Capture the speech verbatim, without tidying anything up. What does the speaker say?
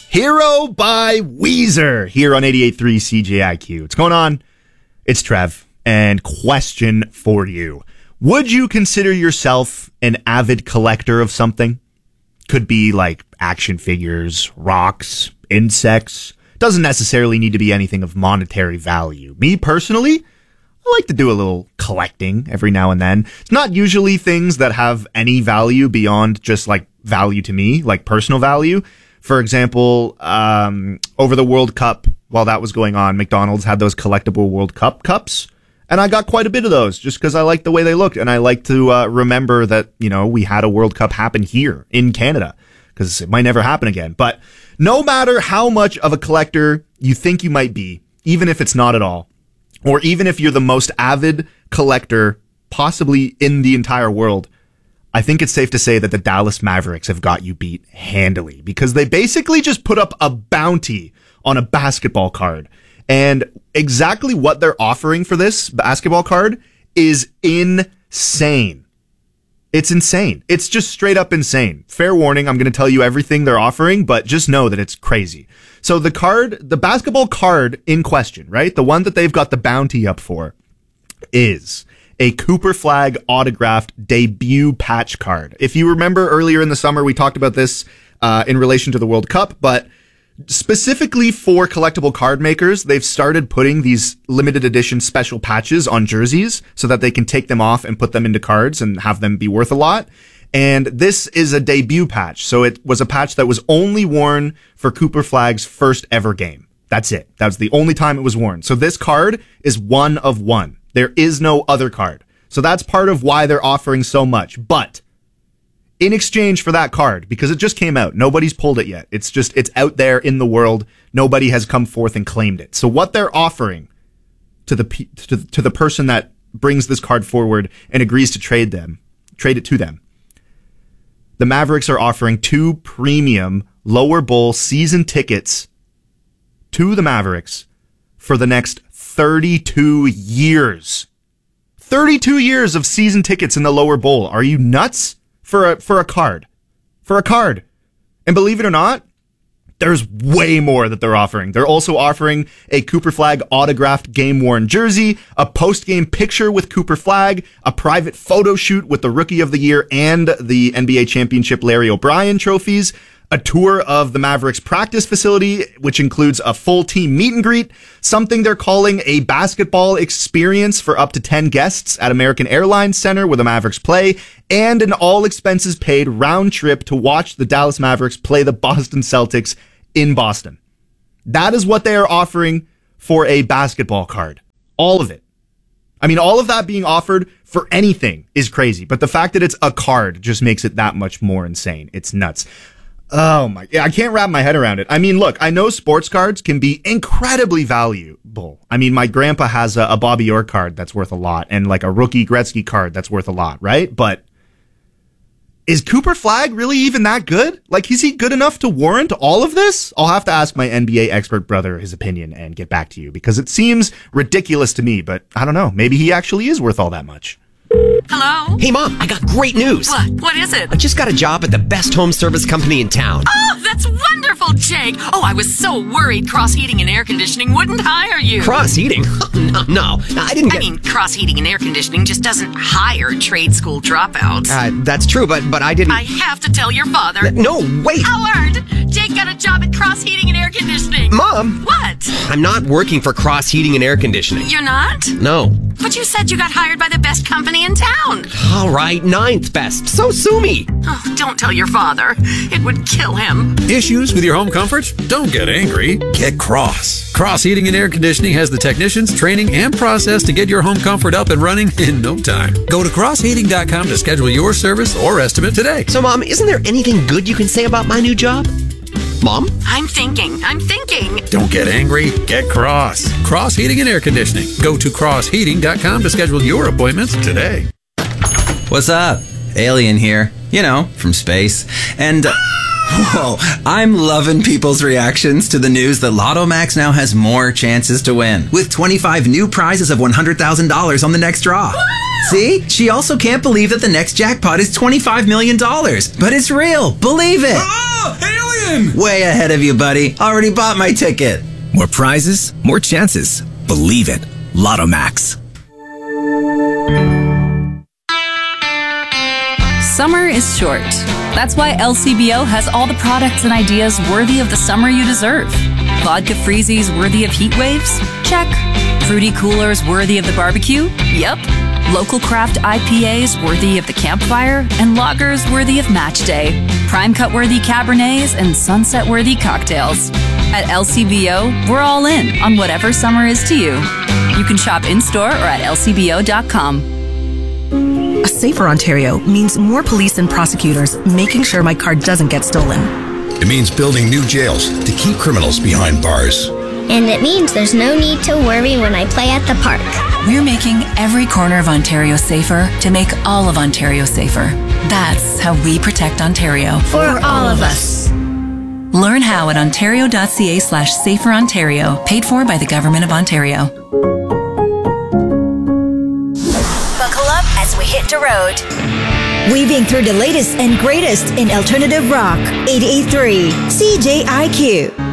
Hero by Weezer here on eighty-eight point three C J I Q. What's going on? It's Trev, and question for you. Would you consider yourself an avid collector of something? Could be like action figures, rocks, insects. Doesn't necessarily need to be anything of monetary value. Me personally, I like to do a little collecting every now and then. It's not usually things that have any value beyond just like value to me, like personal value. For example, um, over the World Cup, while that was going on, McDonald's had those collectible World Cup cups. And I got quite a bit of those just because I like the way they looked. And I like to uh, remember that, you know, we had a World Cup happen here in Canada because it might never happen again. But no matter how much of a collector you think you might be, even if it's not at all, or even if you're the most avid collector possibly in the entire world, I think it's safe to say that the Dallas Mavericks have got you beat handily because they basically just put up a bounty on a basketball card. And exactly what they're offering for this basketball card is insane. It's insane. It's just straight up insane. Fair warning, I'm going to tell you everything they're offering, but just know that it's crazy. So the card, the basketball card in question, right? The one that they've got the bounty up for is a Cooper Flag autographed debut patch card. If you remember earlier in the summer, we talked about this uh, in relation to the World Cup, but specifically for collectible card makers, they've started putting these limited edition special patches on jerseys so that they can take them off and put them into cards and have them be worth a lot. And this is a debut patch. So it was a patch that was only worn for Cooper Flag's first ever game. That's it. That was the only time it was worn. So this card is one of one. There is no other card. So that's part of why they're offering so much. But in exchange for that card, because it just came out, nobody's pulled it yet. It's just, it's out there in the world. Nobody has come forth and claimed it. So what they're offering to the, to, to the person that brings this card forward and agrees to trade them, trade it to them, the Mavericks are offering two premium lower bowl season tickets to the Mavericks for the next thirty-two years. thirty-two years of season tickets in the lower bowl. Are you nuts? For a, for a card. For a card. And believe it or not, there's way more that they're offering. They're also offering a Cooper Flag autographed game-worn jersey, a post-game picture with Cooper Flag, a private photo shoot with the Rookie of the Year and the N B A Championship Larry O'Brien trophies, a tour of the Mavericks practice facility, which includes a full team meet and greet, something they're calling a basketball experience for up to ten guests at American Airlines Center where the Mavericks play, and an all expenses paid round trip to watch the Dallas Mavericks play the Boston Celtics in Boston. That is what they are offering for a basketball card. All of it. I mean, all of that being offered for anything is crazy, but the fact that it's a card just makes it that much more insane. It's nuts. Oh my, yeah, I can't wrap my head around it. I mean, look, I know sports cards can be incredibly valuable. I mean, my grandpa has a, a Bobby Orr card that's worth a lot and like a rookie Gretzky card that's worth a lot, right? But is Cooper Flag really even that good? Like, is he good enough to warrant all of this? I'll have to ask my N B A expert brother his opinion and get back to you because it seems ridiculous to me, but I don't know. Maybe he actually is worth all that much. Hello? Hey, Mom, I got great news. What? What is it? I just got a job at the best home service company in town. Oh, that's wonderful, Jake. Oh, I was so worried Cross Heating and Air Conditioning wouldn't hire you. Cross Heating? no, no, I didn't get... I mean, Cross Heating and Air Conditioning just doesn't hire trade school dropouts. Uh, that's true, but but I didn't... I have to tell your father. Uh, no, wait. Howard, Jake got a job at Cross Heating and Air Conditioning. Mom! What? I'm not working for Cross Heating and Air Conditioning. You're not? No. But you said you got hired by the best company in town. All right, ninth best. So sue me. Oh, don't tell your father. It would kill him. Issues with your home comfort? Don't get angry. Get Cross. Cross Heating and Air Conditioning has the technicians, training, and process to get your home comfort up and running in no time. Go to cross heating dot com to schedule your service or estimate today. So, Mom, isn't there anything good you can say about my new job? Mom? I'm thinking. I'm thinking. Don't get angry. Get Cross. Cross Heating and Air Conditioning. Go to cross heating dot com to schedule your appointments today. What's up? Alien here. You know, from space. And, uh, whoa, I'm loving people's reactions to the news that Lotto Max now has more chances to win. With twenty-five new prizes of one hundred thousand dollars on the next draw. See? She also can't believe that the next jackpot is twenty-five million dollars. But it's real. Believe it. Oh, alien! Way ahead of you, buddy. Already bought my ticket. More prizes, more chances. Believe it. Lotto Max. Summer is short. That's why L C B O has all the products and ideas worthy of the summer you deserve. Vodka freezies worthy of heat waves? Check. Fruity coolers worthy of the barbecue? Yep. Local craft I P As worthy of the campfire? And lagers worthy of match day. Prime cut worthy Cabernets and sunset worthy cocktails. At L C B O, we're all in on whatever summer is to you. You can shop in-store or at L C B O dot com. A safer Ontario means more police and prosecutors making sure my car doesn't get stolen. It means building new jails to keep criminals behind bars. And it means there's no need to worry when I play at the park. We're making every corner of Ontario safer to make all of Ontario safer. That's how we protect Ontario. For all of us. Learn how at ontario.ca slash safer Ontario, paid for by the Government of Ontario. Buckle up as we hit the road. Weaving through the latest and greatest in alternative rock. eighty-eight point three C J I Q.